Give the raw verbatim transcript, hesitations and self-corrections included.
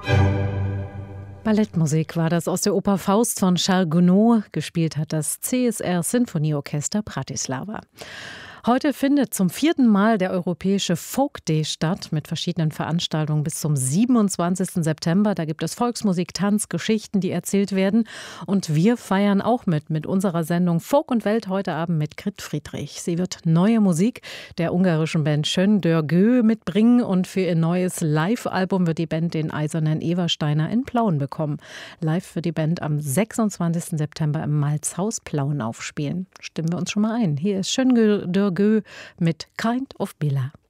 Ballettmusik war das aus der Oper Faust von Charles Gounod. Gespielt hat das C S R Sinfonieorchester Bratislava. Heute findet zum vierten Mal der Europäische Folk Day statt mit verschiedenen Veranstaltungen bis zum siebenundzwanzigsten September. Da gibt es Volksmusik, Tanz, Geschichten, die erzählt werden. Und wir feiern auch mit mit unserer Sendung Folk und Welt heute Abend mit Grit Friedrich. Sie wird neue Musik der ungarischen Band Schön Dörgö mitbringen und für ihr neues Live-Album wird die Band den Eisernen Ewersteiner in Plauen bekommen. Live wird die Band am sechsundzwanzigsten September im Malzhaus Plauen aufspielen. Stimmen wir uns schon mal ein. Hier ist Schön Dörgö mit Kind of Billa.